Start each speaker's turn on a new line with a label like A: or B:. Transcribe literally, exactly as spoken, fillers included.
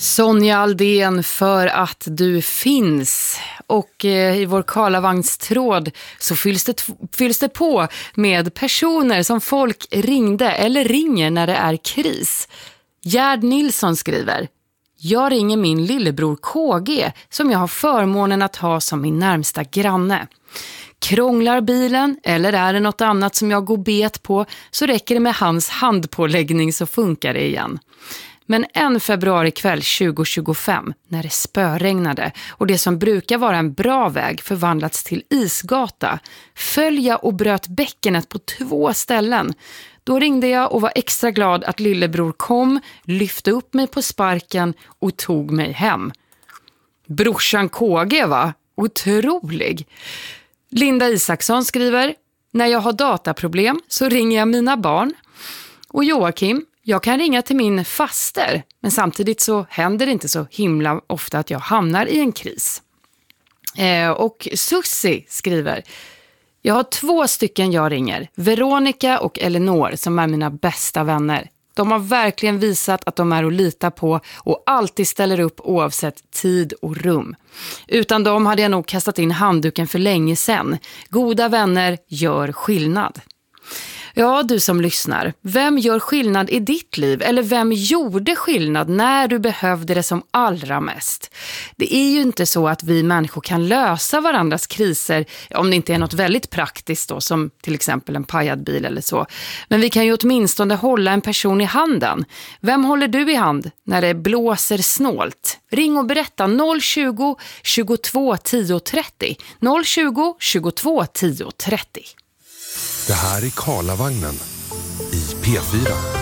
A: Sonja Aldén, för att du finns. Och eh, i vår Karlavagnstråd så fylls det, fylls det på med personer som folk ringde eller ringer när det är kris. Gerd Nilsson skriver: jag ringer min lillebror K G som jag har förmånen att ha som min närmsta granne. Krånglar bilen eller är det något annat som jag går bet på, så räcker det med hans handpåläggning så funkar det igen. Men en februari kväll tjugo tjugofem, när det spöregnade och det som brukar vara en bra väg förvandlats till isgata, föll jag och bröt bäckenet på två ställen. Då ringde jag och var extra glad att lillebror kom, lyfte upp mig på sparken och tog mig hem. Brorsan K G, va? Otrolig! Linda Isaksson skriver: när jag har dataproblem så ringer jag mina barn. Och Joakim: jag kan ringa till min faster, men samtidigt så händer det inte så himla ofta att jag hamnar i en kris. Eh, och Sussi skriver: jag har två stycken jag ringer, Veronica och Eleanor, som är mina bästa vänner. De har verkligen visat att de är att lita på och alltid ställer upp oavsett tid och rum. Utan dem hade jag nog kastat in handduken för länge sedan. Goda vänner gör skillnad. Ja, du som lyssnar, vem gör skillnad i ditt liv? Eller vem gjorde skillnad när du behövde det som allra mest? Det är ju inte så att vi människor kan lösa varandras kriser, om det inte är något väldigt praktiskt då, som till exempel en pajad bil eller så. Men vi kan ju åtminstone hålla en person i handen. Vem håller du i hand när det blåser snålt? Ring och berätta noll tjugo, tjugotvå, tio, trettio. noll tjugo, tjugotvå, tio, trettio.
B: Det här är Karlavagnen i P fyra.